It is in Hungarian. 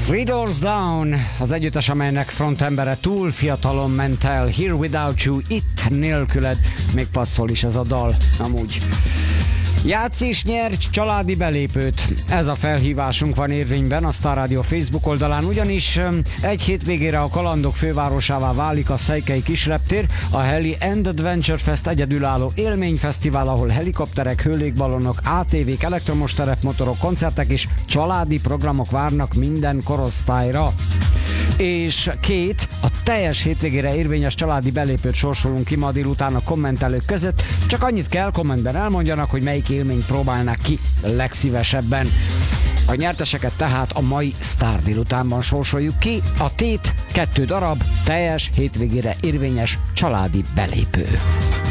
Three Doors Down, az együttes, amelynek frontembere túl fiatalon ment el. Here Without You, itt nélküled. Még passzol is ez a dal, amúgy. Játsz és nyerj családi belépőt. Ez a felhívásunk van érvényben a Star Radio Facebook oldalán, ugyanis egy hétvégére a kalandok fővárosává válik a Szejkely Kisreptér, a Heli and Adventure Fest egyedülálló élményfesztivál, ahol helikopterek, hőlégballonok, ATV-k, elektromos terepmotorok, koncertek és családi programok várnak minden korosztályra. És a teljes hétvégére érvényes családi belépőt sorsolunk ki ma délután a kommentelők között. Csak annyit kell kommentben elmondjanak, hogy melyik élményt próbálnák ki legszívesebben. A nyerteseket tehát a mai Sztár délutánban sorsoljuk ki. A tét 2 darab teljes hétvégére érvényes családi belépő.